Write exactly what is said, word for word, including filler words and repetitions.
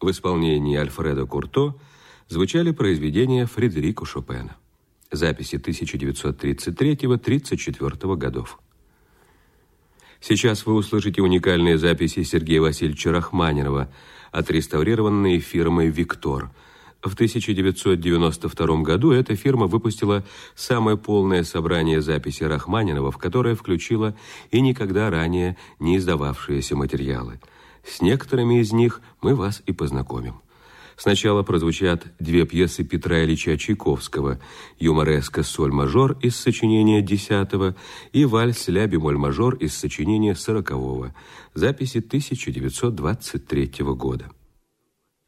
В исполнении Альфредо Курто звучали произведения Фредерико Шопена. Записи тысяча девятьсот тридцать третьего — тридцать четвёртого годов. Сейчас вы услышите уникальные записи Сергея Васильевича Рахманинова, отреставрированные фирмой «Виктор». В тысяча девятьсот девяносто втором году эта фирма выпустила самое полное собрание записей Рахманинова, в которое включила и никогда ранее не издававшиеся материалы. С некоторыми из них мы вас и познакомим. Сначала прозвучат две пьесы Петра Ильича Чайковского: «Юмореска соль-мажор» из сочинения десятого и «Вальс ля-бемоль-мажор» из сочинения сорокового, записи тысяча девятьсот двадцать третьего года.